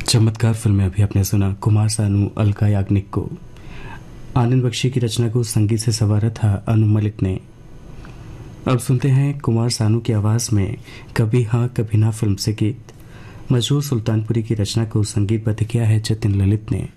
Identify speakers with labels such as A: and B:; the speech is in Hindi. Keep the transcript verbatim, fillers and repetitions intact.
A: चमत्कार फिल्म में अभी आपने सुना कुमार सानू, अलका याग्निक को। आनंद बख्शी की रचना को संगीत से संवारा था अनु मलिक ने। अब सुनते हैं कुमार सानू की आवाज में कभी हाँ कभी ना फिल्म से गीत। मशहूर सुल्तानपुरी की रचना को संगीतबद्ध किया है जतिन ललित ने।